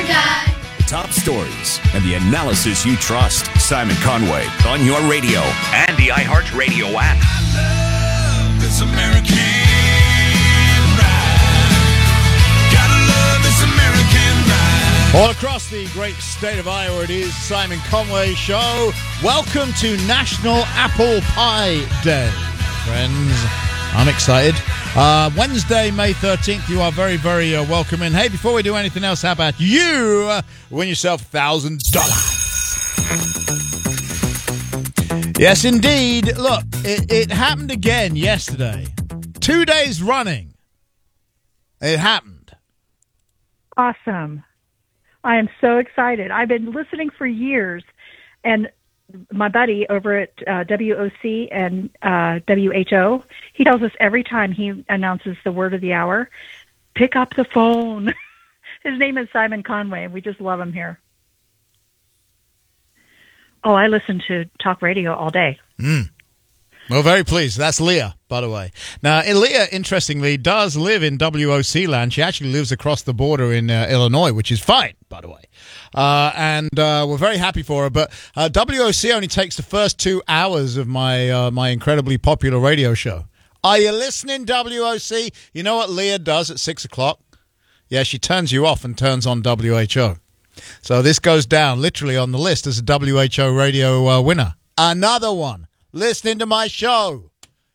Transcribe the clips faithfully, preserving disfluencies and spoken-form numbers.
guy. Top stories and the analysis you trust. Simon Conway on your radio and the iHeartRadio app. I love this American ride. Gotta love this American ride. All across the great state of Iowa, it is Simon Conway Show. Welcome to National Apple Pie Day, friends. I'm excited. Uh, Wednesday, May thirteenth, you are very, very uh, welcome in. Hey, before we do anything else, how about you uh, win yourself one thousand dollars? Yes, indeed. Look, it, it happened again yesterday. Two days running. It happened. Awesome. I am so excited. I've been listening for years, and my buddy over at uh, W O C and uh, W H O, he tells us every time he announces the word of the hour, pick up the phone. His name is Simon Conway, and we just love him here. Oh, I listen to talk radio all day. Mm. Well, very pleased. That's Leah, by the way. Now, Leah, interestingly, does live in W O C land. She actually lives across the border in uh, Illinois, which is fine, by the way. Uh, and uh, we're very happy for her. But uh, W O C only takes the first two hours of my uh, my incredibly popular radio show. Are you listening, W O C? You know what Leah does at six o'clock? Yeah, she turns you off and turns on W H O. So this goes down literally on the list as a W H O radio uh, winner. Another one. Listening to my show.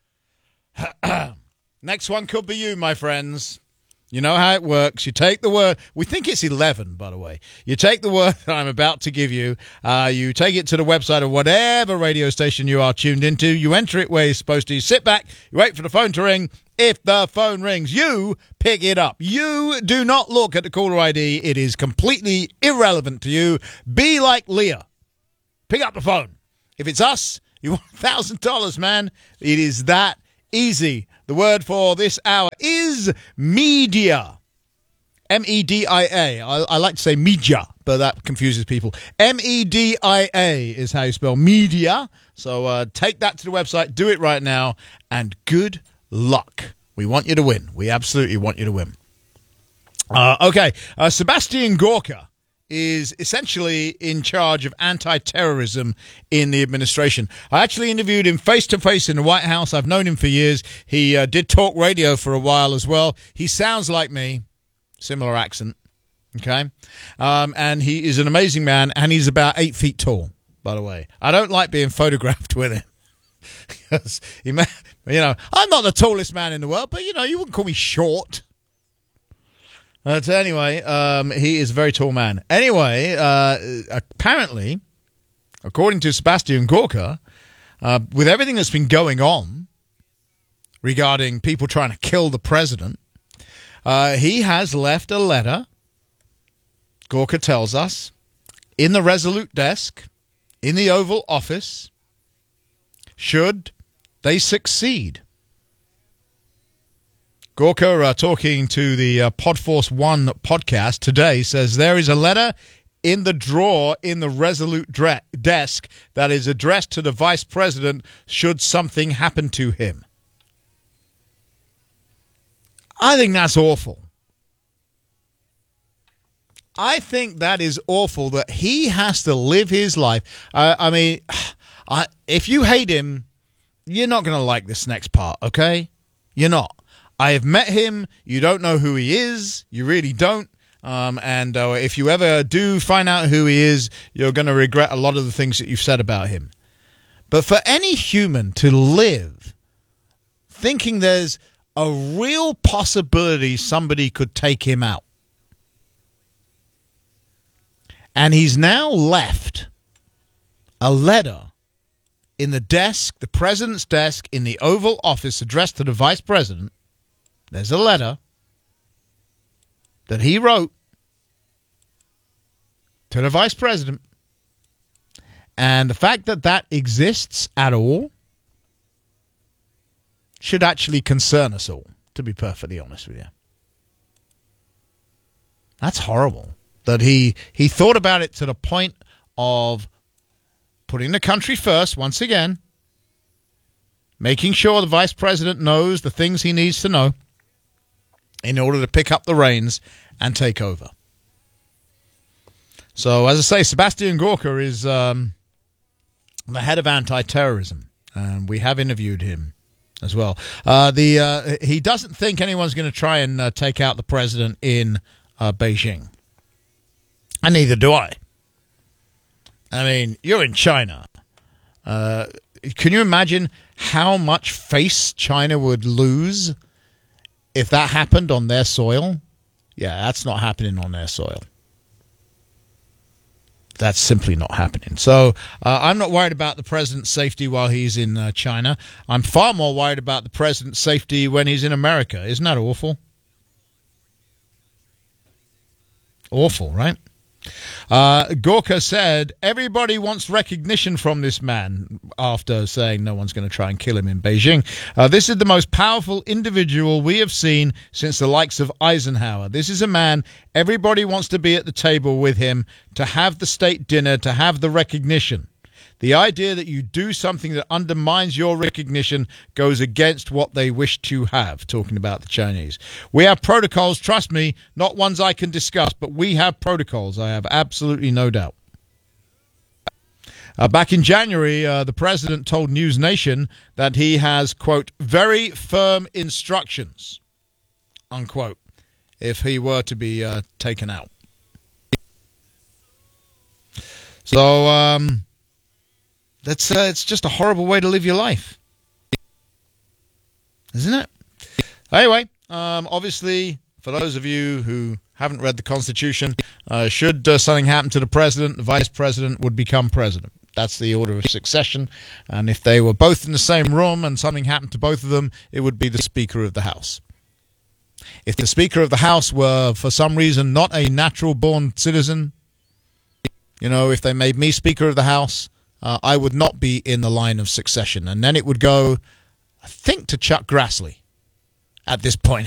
Next one could be you, my friends. You know how it works. You take the word. We think it's eleven, by the way. You take the word that I'm about to give you. Uh, you take it to the website of whatever radio station you are tuned into. You enter it where you're supposed to. You sit back. You wait for the phone to ring. If the phone rings, you pick it up. You do not look at the caller I D. It is completely irrelevant to you. Be like Leah. Pick up the phone. If it's us, you want one thousand dollars, man. It is that easy. The word for this hour is media. M E D I A. I, I like to say media, but that confuses people. M E D I A is how you spell media. So uh, take that to the website. Do it right now. And good luck. We want you to win. We absolutely want you to win. Uh, okay. Uh, Sebastian Gorka is essentially in charge of anti-terrorism in the administration. I actually interviewed him face-to-face in the White House. I've known him for years. He uh, did talk radio for a while as well. He sounds like me. Similar accent. Okay? Um, and he is an amazing man, and he's about eight feet tall, by the way. I don't like being photographed with him. Because, he may, you know, I'm not the tallest man in the world, but, you know, you wouldn't call me short. But anyway, um, he is a very tall man. Anyway, uh, apparently, according to Sebastian Gorka, uh, with everything that's been going on regarding people trying to kill the president, uh, he has left a letter, Gorka tells us, in the Resolute desk, in the Oval Office, should they succeed. Gorka, uh, talking to the uh, Podforce One podcast today, says there is a letter in the drawer in the Resolute dre- desk that is addressed to the vice president should something happen to him. I think that's awful. I think that is awful that he has to live his life. Uh, I mean, I, if you hate him, you're not going to like this next part, okay? You're not. I have met him. You don't know who he is. You really don't. Um, and uh, if you ever do find out who he is, you're going to regret a lot of the things that you've said about him. But for any human to live thinking there's a real possibility somebody could take him out, and he's now left a letter in the desk, the president's desk, in the Oval Office addressed to the vice president. There's a letter that he wrote to the vice president. And the fact that that exists at all should actually concern us all, to be perfectly honest with you. That's horrible. That he, he thought about it to the point of putting the country first, once again, making sure the vice president knows the things he needs to know in order to pick up the reins and take over. So, as I say, Sebastian Gorka is um, the head of anti-terrorism, and we have interviewed him as well. Uh, the uh, he doesn't think anyone's going to try and uh, take out the president in uh, Beijing, and neither do I. I mean, you're in China. Uh, can you imagine how much face China would lose if that happened on their soil? Yeah, that's not happening on their soil. That's simply not happening. So uh, I'm not worried about the president's safety while he's in uh, China. I'm far more worried about the president's safety when he's in America. Isn't that awful? Awful, right? Uh, Gorka said, everybody wants recognition from this man after saying no one's going to try and kill him in Beijing. Uh, this is the most powerful individual we have seen since the likes of Eisenhower. This is a man everybody wants to be at the table with him, to have the state dinner, to have the recognition. The idea that you do something that undermines your recognition goes against what they wish to have, talking about the Chinese. We have protocols, trust me, not ones I can discuss, but we have protocols. I have absolutely no doubt. Uh, back in January, uh, the president told News Nation that he has, quote, very firm instructions, unquote, if he were to be uh, taken out. So, um... That's uh, it's just a horrible way to live your life, isn't it? Anyway, um, obviously, for those of you who haven't read the Constitution, uh, should uh, something happen to the president, the vice president would become president. That's the order of succession. And if they were both in the same room and something happened to both of them, it would be the Speaker of the House. If the Speaker of the House were, for some reason, not a natural-born citizen, you know, if they made me Speaker of the House, Uh, I would not be in the line of succession. And then it would go, I think, to Chuck Grassley at this point